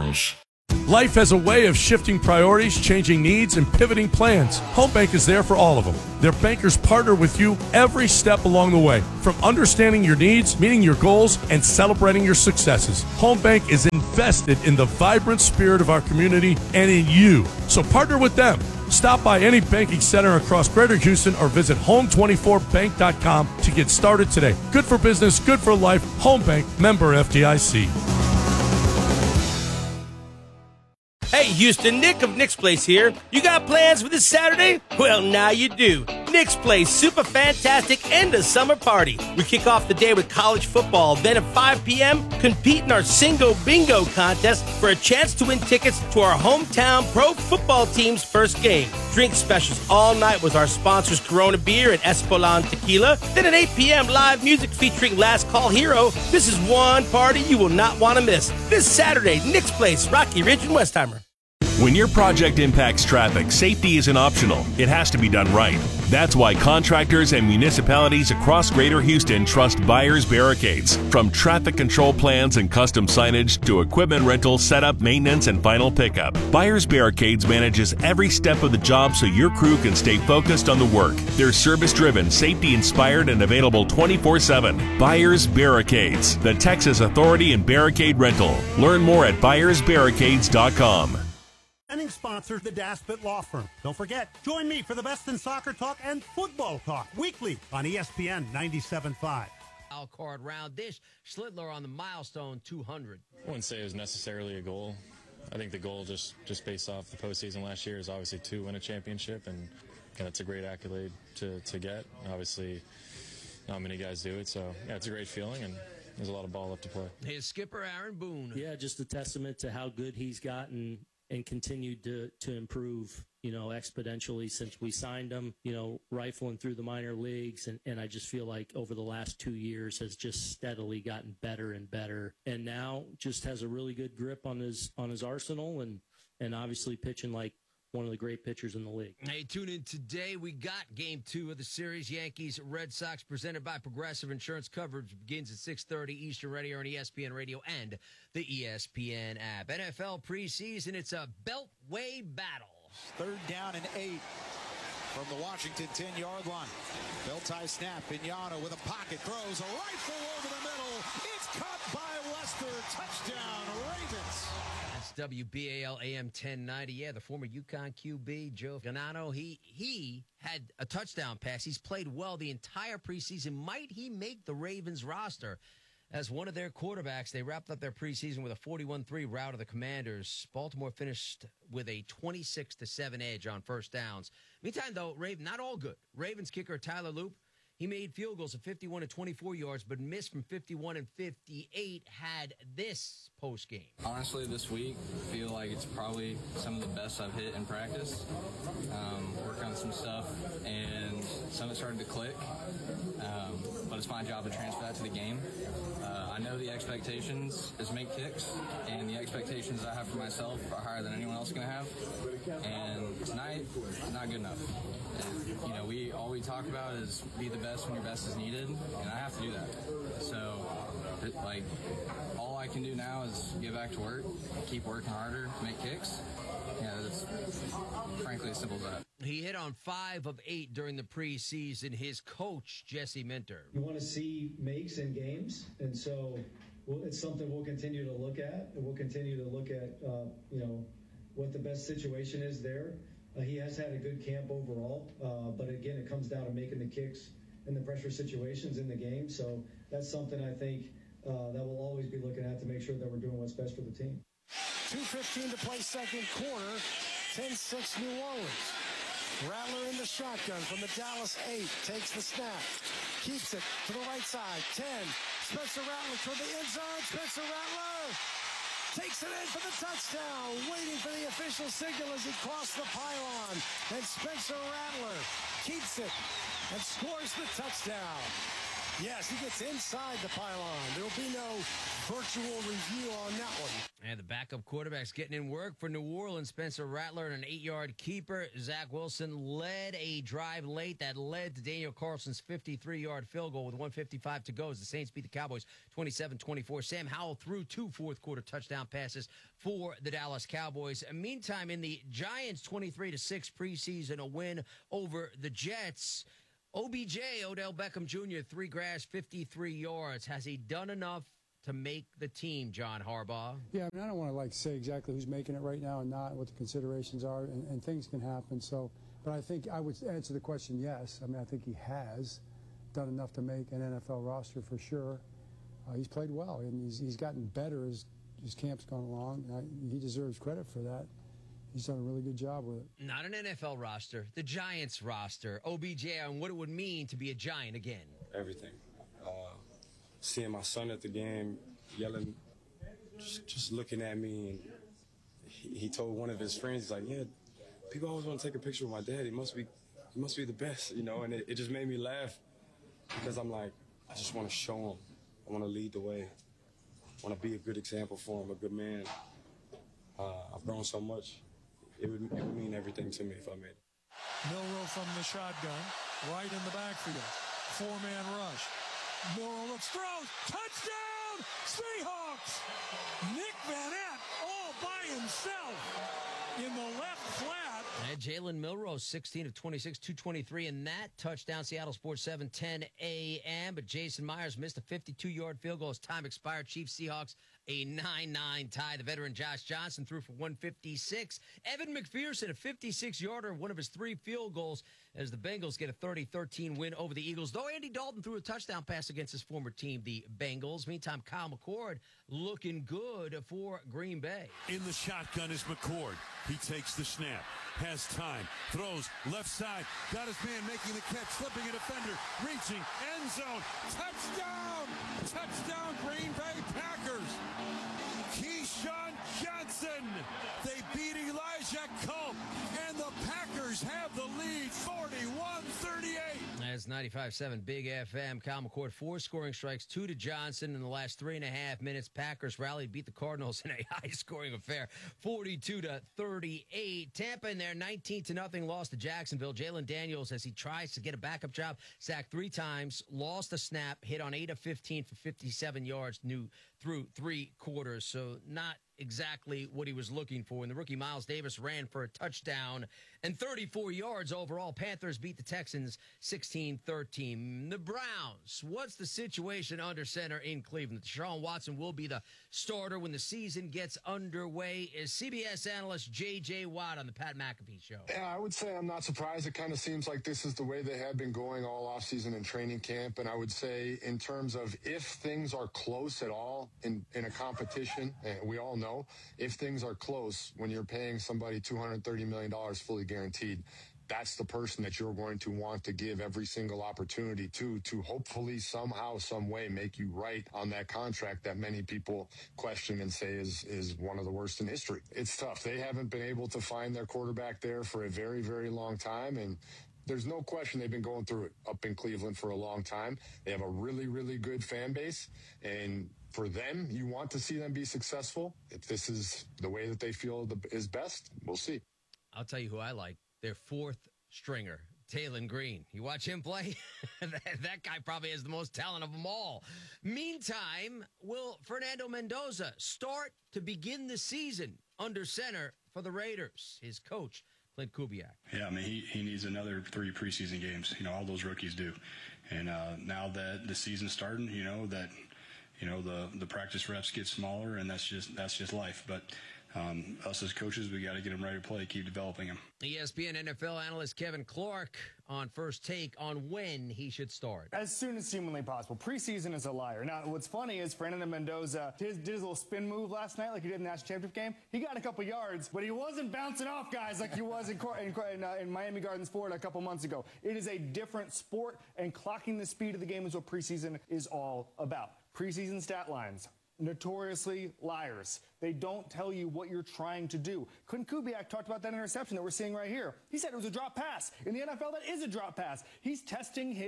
Details. Life has a way of shifting priorities, changing needs, and pivoting plans. Home Bank is there for all of them. Their bankers partner with you every step along the way, from understanding your needs, meeting your goals, and celebrating your successes. Home Bank is invested in the vibrant spirit of our community and in you. So partner with them. Stop by any banking center across Greater Houston or visit home24bank.com to get started today. Good for business, good for life. Home Bank, member FDIC. Hey, Houston, Nick of Nick's Place here. You got plans for this Saturday? Well, now you do. Nick's Place, super fantastic end of summer party. We kick off the day with college football. Then at 5 p.m., compete in our Singo Bingo contest for a chance to win tickets to our hometown pro football team's first game. Drink specials all night with our sponsors Corona Beer and Espolon Tequila. Then at 8 p.m., live music featuring Last Call Hero. This is one party you will not want to miss. This Saturday, Nick's Place, Rocky Ridge and Westheimer. When your project impacts traffic, safety isn't optional. It has to be done right. That's why contractors and municipalities across Greater Houston trust Byers Barricades. From traffic control plans and custom signage to equipment rental, setup, maintenance, and final pickup, Byers Barricades manages every step of the job so your crew can stay focused on the work. They're service-driven, safety-inspired, and available 24/7. Byers Barricades, the Texas authority in barricade rental. Learn more at ByersBarricades.com. Sponsors the Daspit Law Firm. Don't forget, join me for the best in soccer talk and football talk weekly on ESPN 97.5. Card round dish, Schlittler on the milestone 200. I wouldn't say it was necessarily a goal. I think the goal just based off the postseason last year is obviously to win a championship, and that's a great accolade to get. Obviously, not many guys do it, so yeah, it's a great feeling, and there's a lot of ball left to play. Here's skipper Aaron Boone. Yeah, just a testament to how good he's gotten and continued to improve, exponentially since we signed him, rifling through the minor leagues. And I just feel like over the last 2 years has just steadily gotten better and better. And now just has a really good grip on his arsenal and obviously pitching like one of the great pitchers in the league. Hey, tune in today. We got Game 2 of the series. Yankees, Red Sox, presented by Progressive Insurance. Coverage begins at 6:30 Eastern Radio on ESPN Radio and the ESPN app. NFL preseason, it's a beltway battle. Third down and 8 from the Washington 10-yard line. Bell-tie snap. Vignano with a pocket. Throws a rifle over the middle. It's caught by Lester. Touchdown, Ravens. WBAL AM 1090. Yeah, the former UConn QB, Joe Vignano, he had a touchdown pass. He's played well the entire preseason. Might he make the Ravens roster as one of their quarterbacks? They wrapped up their preseason with a 41-3 rout of the Commanders. Baltimore finished with a 26-7 edge on first downs. Meantime, though, not all good. Ravens kicker Tyler Loop, he made field goals of 51 and 24 yards, but missed from 51 and 58. Had this post game. Honestly, this week, I feel like it's probably some of the best I've hit in practice. Work on some stuff, and some of it started to click. But it's my job to transfer that to the game. I know the expectations is make kicks, and the expectations I have for myself are higher than anyone else is going to have. And tonight, not good enough. And, all we talk about is be the best when your best is needed, and I have to do that. So, all I can do now is get back to work, keep working harder, make kicks. Yeah, it's frankly as simple as that. He hit on 5 of 8 during the preseason. His coach, Jesse Minter. You want to see makes in games, and so it's something we'll continue to look at. And we'll continue to look at, what the best situation is there. He has had a good camp overall, but again, it comes down to making the kicks in the pressure situations in the game. So that's something I think that we'll always be looking at to make sure that we're doing what's best for the team. 2:15 to play second quarter, 10-6 New Orleans. Rattler in the shotgun from the Dallas 8, takes the snap, keeps it to the right side, 10. Spencer Rattler toward the end zone, Spencer Rattler takes it in for the touchdown, waiting for the official signal as he crossed the pylon, and Spencer Rattler keeps it and scores the touchdown. Yes, he gets inside the pylon. There will be no virtual review on that one. And the backup quarterback's getting in work for New Orleans. Spencer Rattler and an 8-yard keeper. Zach Wilson led a drive late that led to Daniel Carlson's 53-yard field goal with 1:55 to go as the Saints beat the Cowboys 27-24. Sam Howell threw 2 fourth-quarter touchdown passes for the Dallas Cowboys. Meantime, in the Giants' 23-6 preseason, a win over the Jets, OBJ, Odell Beckham Jr., 3 grabs, 53 yards. Has he done enough to make the team, John Harbaugh? Yeah, I mean, I don't want to say exactly who's making it right now and not, what the considerations are, and things can happen. So, but I think I would answer the question yes. I mean, I think he has done enough to make an NFL roster for sure. He's played well, and he's gotten better as his camp's gone along. He deserves credit for that. He's done a really good job with it. Not an NFL roster, the Giants roster. OBJ on what it would mean to be a Giant again. Everything. Seeing my son at the game, yelling, just looking at me, and he told one of his friends, he's like, yeah, people always want to take a picture with my dad. He must be the best, you know, and it just made me laugh because I'm like, I just want to show him. I want to lead the way. I want to be a good example for him, a good man. I've grown so much. It would mean everything to me if I made it. Milroe from the shotgun, right in the backfield. 4-man rush. Milroe looks, throws, touchdown, Seahawks! Nick Vanette all by himself in the left flat. And Jalen Milroe, 16 of 26, 223 in that touchdown. Seattle Sports 7, 10 a.m. But Jason Myers missed a 52-yard field goal as time expired. Chiefs Seahawks, a 9-9 tie. The veteran Josh Johnson threw for 156. Evan McPherson, a 56-yarder, one of his 3 field goals as the Bengals get a 30-13 win over the Eagles. Though Andy Dalton threw a touchdown pass against his former team, the Bengals. Meantime, Kyle McCord looking good for Green Bay. In the shotgun is McCord. He takes the snap, has time, throws left side, got his man making the catch, slipping a defender, reaching, end zone, touchdown! Touchdown, Green Bay Packers! Keyshawn Johnson! They beat Elijah Culp, and the Packers have the lead, 41-38. That's 95.7 Big FM. Kyle McCord, 4 scoring strikes, 2 to Johnson in the last 3.5 minutes. Packers rallied, beat the Cardinals in a high-scoring affair, 42-38. Tampa in there, 19-0 loss to Jacksonville. Jalen Daniels, as he tries to get a backup job, sacked 3 times, lost a snap, hit on 8 of 15 for 57 yards through 3 quarters. So not exactly what he was looking for. And the rookie Miles Davis ran for a touchdown and 34 yards overall. Panthers beat the Texans 16-13. The Browns, what's the situation under center in Cleveland? Deshaun Watson will be the starter when the season gets underway. Is CBS analyst J.J. Watt on the Pat McAfee Show? Yeah, I would say I'm not surprised. It kind of seems like this is the way they have been going all offseason and training camp. And I would say in terms of if things are close at all in a competition, and we all know, if things are close, when you're paying somebody $230 million fully guaranteed, that's the person that you're going to want to give every single opportunity to hopefully somehow, some way make you right on that contract that many people question and say is one of the worst in history. It's tough. They haven't been able to find their quarterback there for a very, very long time, and there's no question they've been going through it up in Cleveland for a long time. They have a really, really good fan base, and for them, you want to see them be successful. If this is the way that they feel is best, we'll see. I'll tell you who I like. Their 4th stringer, Taylon Green. You watch him play? that guy probably has the most talent of them all. Meantime, will Fernando Mendoza start to begin the season under center for the Raiders? His coach, Clint Kubiak. Yeah, I mean, he needs another 3 preseason games. You know, all those rookies do. And now that the season's starting, the practice reps get smaller, and that's just life. But us as coaches, we got to get them ready to play, keep developing them. ESPN NFL analyst Kevin Clark on First Take on when he should start. As soon as humanly possible. Preseason is a liar. Now, what's funny is Fernando Mendoza did his little spin move last night like he did in the National Championship game. He got a couple yards, but he wasn't bouncing off guys like he was in Miami Gardens, Florida a couple months ago. It is a different sport, and clocking the speed of the game is what preseason is all about. Preseason stat lines, notoriously liars. They don't tell you what you're trying to do. Clint Kubiak talked about that interception that we're seeing right here. He said it was a drop pass. In the NFL, that is a drop pass. He's testing his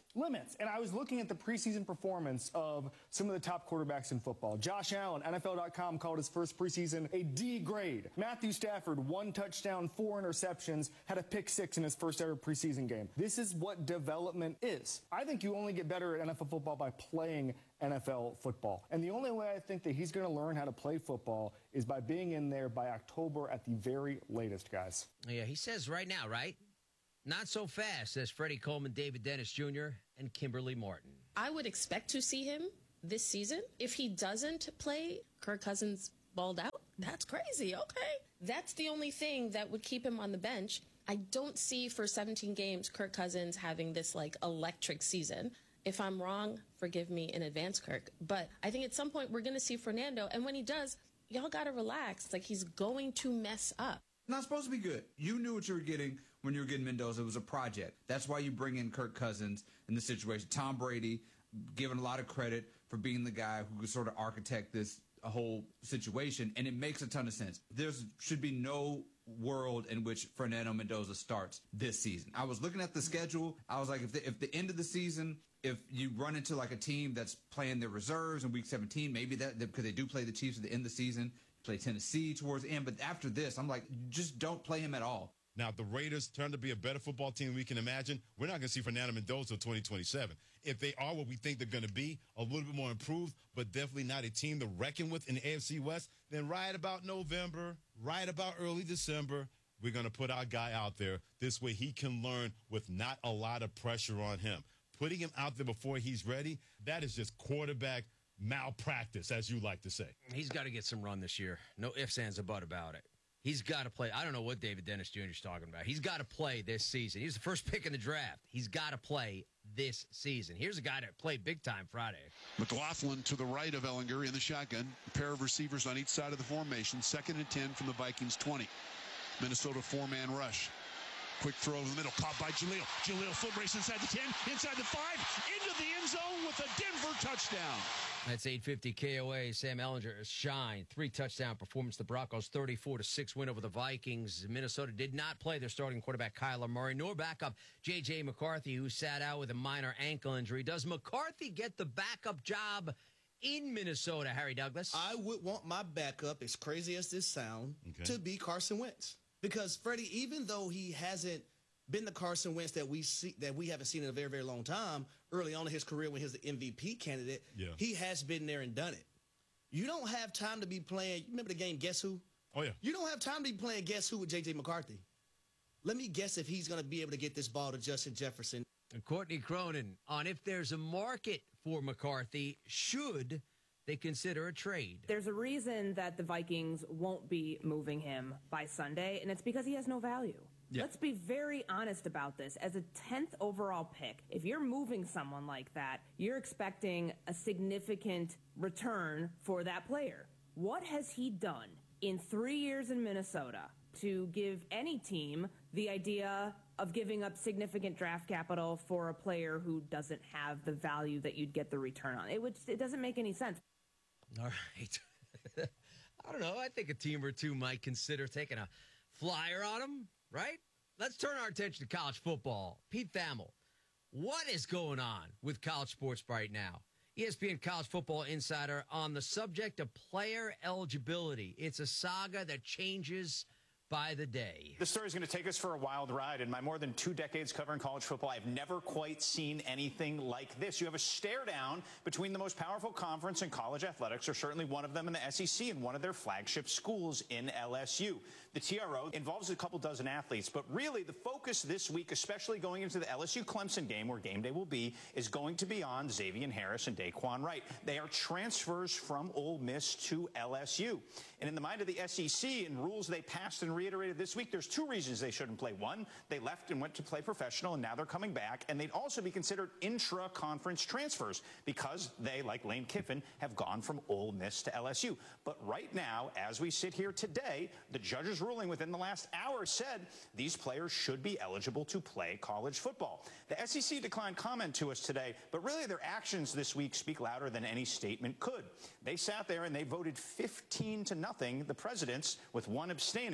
limits. And I was looking at the preseason performance of some of the top quarterbacks in football. Josh Allen, NFL.com called his first preseason a D grade. Matthew Stafford, 1 touchdown, 4 interceptions, had a pick 6 in his first ever preseason game. This is what development is. I think you only get better at NFL football by playing NFL football. And the only way I think that he's going to learn how to play football is by being in there by October at the very latest, guys. Yeah, he says right now, right? Not so fast, says Freddie Coleman, David Dennis Jr., and Kimberly Martin. I would expect to see him this season. If he doesn't play, Kirk Cousins balled out. That's crazy. Okay. That's the only thing that would keep him on the bench. I don't see for 17 games Kirk Cousins having this like electric season. If I'm wrong, forgive me in advance, Kirk. But I think at some point we're going to see Fernando. And when he does, y'all got to relax. Like, he's going to mess up. Not supposed to be good. You knew what you were getting when you were getting Mendoza. It was a project. That's why you bring in Kirk Cousins in this situation. Tom Brady, given a lot of credit for being the guy who could sort of architect this whole situation, and it makes a ton of sense. There should be no world in which Fernando Mendoza starts this season. I was looking at the schedule. I was like, if the end of the season, if you run into like a team that's playing their reserves in week 17, maybe that, because they do play the Chiefs at the end of the season, play Tennessee towards the end. But after this, I'm like, just don't play him at all. Now, if the Raiders turn to be a better football team than we can imagine, we're not going to see Fernando Mendoza until 2027. If they are what we think they're going to be, a little bit more improved, but definitely not a team to reckon with in the AFC West, then right about November, right about early December, we're going to put our guy out there. This way he can learn with not a lot of pressure on him. Putting him out there before he's ready, that is just quarterback malpractice, as you like to say. He's got to get some run this year. No ifs, ands, or buts about it. He's got to play. I don't know what David Dennis Jr. is talking about. He's got to play this season. He's the first pick in the draft. He's got to play this season. Here's a guy that played big time Friday. McLaughlin to the right of Ellinger in the shotgun. A pair of receivers on each side of the formation. 2nd and 10 from the Vikings 20. Minnesota 4-man rush. Quick throw in the middle, caught by Jaleel. Jaleel foot race inside the 10, inside the 5, into the end zone with a Denver touchdown. That's 850 KOA. Sam Ellinger shine. 3 touchdown performance. The Broncos 34-6 win over the Vikings. Minnesota did not play their starting quarterback Kyler Murray, nor backup J.J. McCarthy, who sat out with a minor ankle injury. Does McCarthy get the backup job in Minnesota, Harry Douglas? I would want my backup, as crazy as this sounds, to be Carson Wentz. Because Freddie, even though he hasn't been the Carson Wentz that we haven't seen in a very, very long time, early on in his career when he was the MVP candidate, he has been there and done it. You don't have time to be playing. You remember the game Guess Who? Oh, yeah. You don't have time to be playing Guess Who with J.J. McCarthy. Let me guess if he's going to be able to get this ball to Justin Jefferson. And Courtney Cronin on if there's a market for McCarthy, should they consider a trade? There's a reason that the Vikings won't be moving him by Sunday, and it's because he has no value. Yeah. Let's be very honest about this. As a 10th overall pick, if you're moving someone like that, you're expecting a significant return for that player. What has he done in 3 years in Minnesota to give any team the idea of giving up significant draft capital for a player who doesn't have the value that you'd get the return on? It doesn't make any sense. All right. I don't know. I think a team or two might consider taking a flyer on him, right? Let's turn our attention to college football. Pete Thamel, what is going on with college sports right now? ESPN College Football Insider on the subject of player eligibility. It's a saga that changes by the day. This story is going to take us for a wild ride. In my more than 2 decades covering college football, I've never quite seen anything like this. You have a stare down between the most powerful conference in college athletics, or certainly one of them in the SEC, and one of their flagship schools in LSU. The TRO involves a couple dozen athletes, but really the focus this week, especially going into the LSU-Clemson game, where game day will be, is going to be on Xavier Harris and Daquan Wright. They are transfers from Ole Miss to LSU. And in the mind of the SEC and rules they passed and reiterated this week, there's 2 reasons they shouldn't play. One, they left and went to play professional, and now they're coming back. And they'd also be considered intra-conference transfers because they, like Lane Kiffin, have gone from Ole Miss to LSU. But right now, as we sit here today, the judge's ruling within the last hour said these players should be eligible to play college football. The SEC declined comment to us today, but really their actions this week speak louder than any statement could. They sat there and they voted 15-0, the presidents, with 1 abstaining, to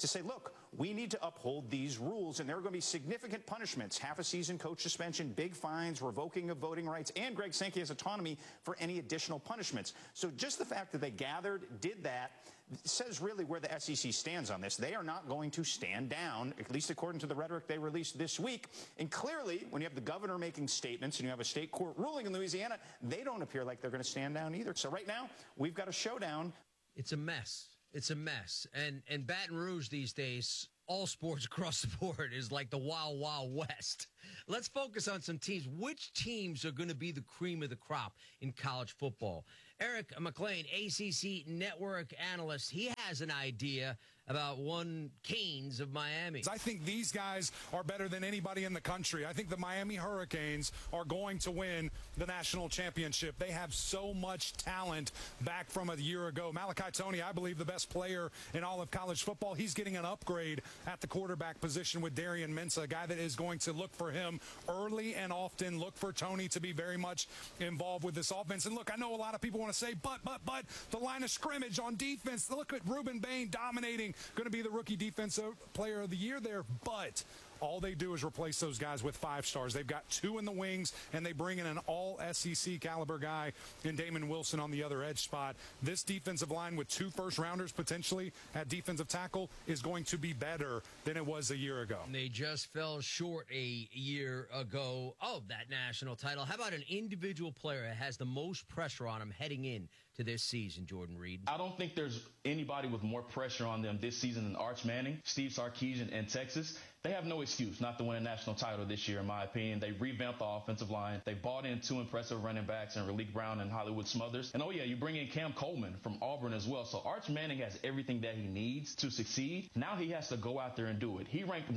to say, look, we need to uphold these rules, and there are going to be significant punishments, half a season, coach suspension, big fines, revoking of voting rights, and Greg Sankey has autonomy for any additional punishments. So just the fact that they gathered, did that, says really where the SEC stands on this. They are not going to stand down, at least according to the rhetoric they released this week. And clearly, when you have the governor making statements and you have a state court ruling in Louisiana, they don't appear like they're going to stand down either. So right now, we've got a showdown. It's a mess. It's a mess. And Baton Rouge these days, all sports across the board is like the Wild Wild West. Let's focus on some teams. Which teams are going to be the cream of the crop in college football? Eric McLean, ACC network analyst, he has an idea about one Canes of Miami. I think these guys are better than anybody in the country. I think the Miami Hurricanes are going to win the national championship. They have so much talent back from a year ago. Malachi Toney, I believe the best player in all of college football. He's getting an upgrade at the quarterback position with Darian Mensah, a guy that is going to look for him early and often, look for Toney to be very much involved with this offense. And look, I know a lot of people want to say, but the line of scrimmage on defense, look at Ruben Bain dominating, going to be the rookie defensive player of the year there, but all they do is replace those guys with 5 stars. They've got 2 in the wings, and they bring in an all-SEC caliber guy in Damon Wilson on the other edge spot. This defensive line with 2 first-rounders potentially at defensive tackle is going to be better than it was a year ago. They just fell short a year ago of that national title. How about an individual player that has the most pressure on him heading in to this season, Jordan Reed? I don't think there's anybody with more pressure on them this season than Arch Manning, Steve Sarkisian, and Texas. They have no excuse not to win a national title this year, in my opinion. They revamped the offensive line. They bought in 2 impressive running backs in Raleek Brown and Hollywood Smothers. And, oh, yeah, you bring in Cam Coleman from Auburn as well. So Arch Manning has everything that he needs to succeed. Now he has to go out there and do it. He ranked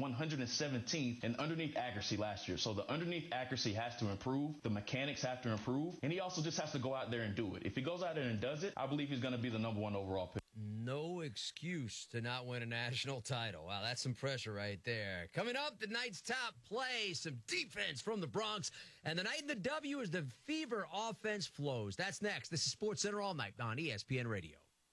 117th in underneath accuracy last year. So the underneath accuracy has to improve. The mechanics have to improve. And he also just has to go out there and do it. If he goes out there and does it, I believe he's going to be the #1 overall pick. No excuse to not win a national title. Wow, that's some pressure right there. Coming up, the night's top play, some defense from the Bronx. And the night in the W as the Fever offense flows. That's next. This is SportsCenter All Night on ESPN Radio.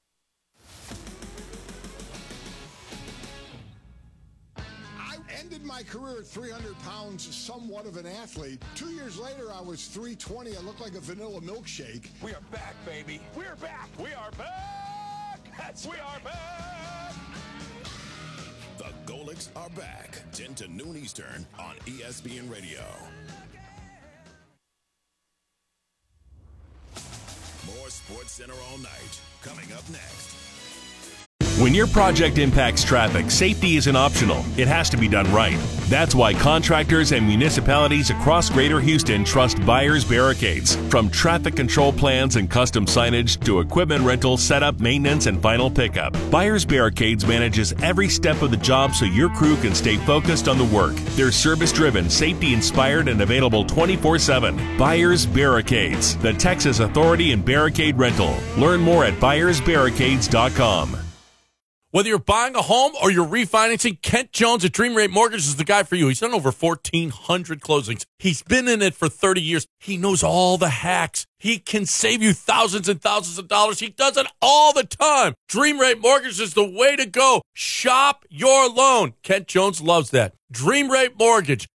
I ended my career at 300 pounds, somewhat of an athlete. 2 years later, I was 320. I looked like a vanilla milkshake. We are back, baby. We're back. We are back. We are back. The Golics are back. 10 to noon Eastern on ESPN Radio. More SportsCenter All Night coming up next. When your project impacts traffic, safety isn't optional. It has to be done right. That's why contractors and municipalities across Greater Houston trust Byers Barricades. From traffic control plans and custom signage to equipment rental, setup, maintenance, and final pickup, Byers Barricades manages every step of the job so your crew can stay focused on the work. They're service-driven, safety-inspired, and available 24/7. Byers Barricades, the Texas authority in barricade rental. Learn more at ByersBarricades.com. Whether you're buying a home or you're refinancing, Kent Jones at Dream Rate Mortgage is the guy for you. He's done over 1,400 closings. He's been in it for 30 years. He knows all the hacks. He can save you thousands and thousands of dollars. He does it all the time. Dream Rate Mortgage is the way to go. Shop your loan. Kent Jones loves that. Dream Rate Mortgage,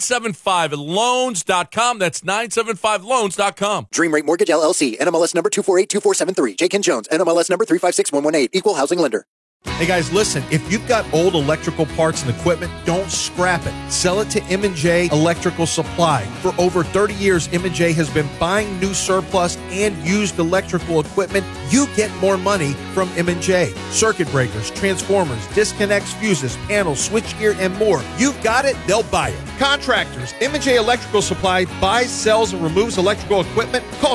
975loans.com. That's 975loans.com. Dream Rate Mortgage, LLC. NMLS number 2482473. J. Kent Jones. NMLS number 356118. Equal housing lender. Hey guys, listen, if you've got old electrical parts and equipment, don't scrap it. Sell it to M&J Electrical Supply. For over 30 years, M&J has been buying new surplus and used electrical equipment. You get more money from M&J. Circuit breakers, transformers, disconnects, fuses, panels, switchgear, and more. You've got it, they'll buy it. Contractors, M&J Electrical Supply buys, sells, and removes electrical equipment. Call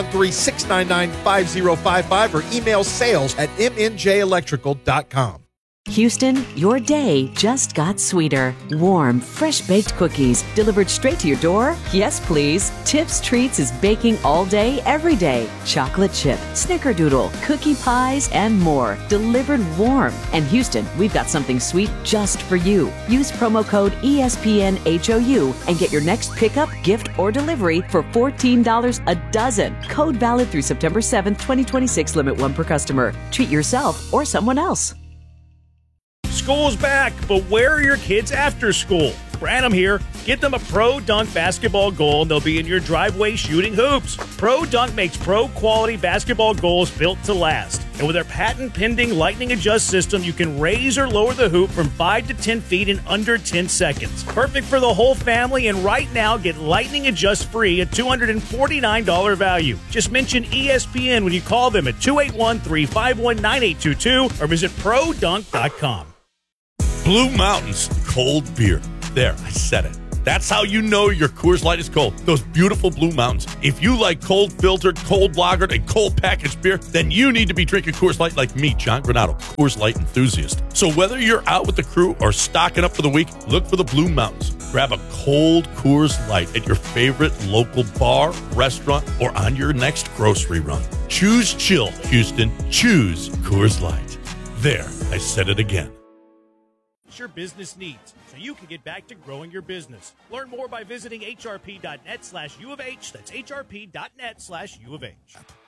713-699-5055 or email sales@mnjelectrical.com. Houston, your day just got sweeter. Warm, fresh-baked cookies delivered straight to your door? Yes, please. Tips Treats is baking all day, every day. Chocolate chip, snickerdoodle, cookie pies, and more. Delivered warm. And Houston, we've got something sweet just for you. Use promo code ESPNHOU and get your next pickup, gift, or delivery for $14 a dozen. Code valid through September 7th, 2026. Limit 1 per customer. Treat yourself or someone else. School's back, but where are your kids after school? Branham here. Get them a Pro Dunk basketball goal and they'll be in your driveway shooting hoops. Pro Dunk makes pro-quality basketball goals built to last. And with their patent-pending Lightning Adjust system, you can raise or lower the hoop from 5 to 10 feet in under 10 seconds. Perfect for the whole family, and right now, get Lightning Adjust free at $249 value. Just mention ESPN when you call them at 281-351-9822 or visit produnk.com. Blue Mountains cold beer. There, I said it. That's how you know your Coors Light is cold. Those beautiful Blue Mountains. If you like cold filtered, cold lagered, and cold packaged beer, then you need to be drinking Coors Light like me, John Granado, Coors Light enthusiast. So whether you're out with the crew or stocking up for the week, look for the Blue Mountains. Grab a cold Coors Light at your favorite local bar, restaurant, or on your next grocery run. Choose chill, Houston. Choose Coors Light. There, I said it again. Your business needs so you can get back to growing your business. Learn more by visiting hrp.net/U of H. That's hrp.net/U of H.